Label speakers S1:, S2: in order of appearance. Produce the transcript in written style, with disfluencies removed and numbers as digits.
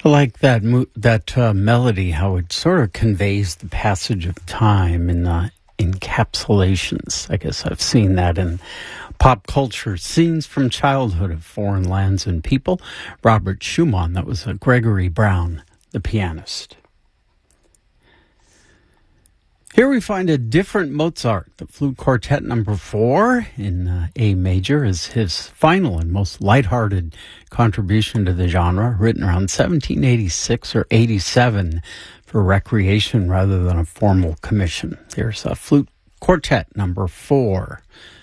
S1: I like that melody, how it sort of conveys the passage of time in encapsulations. I guess I've seen that in pop culture. Scenes from childhood of foreign lands and people. Robert Schumann, that was Gregory Brown, the pianist. Here we find a different Mozart. The Flute Quartet number 4 in A major is his final and most lighthearted contribution to the genre, written around 1786 or 87 for recreation rather than a formal commission. There's a Flute Quartet number 4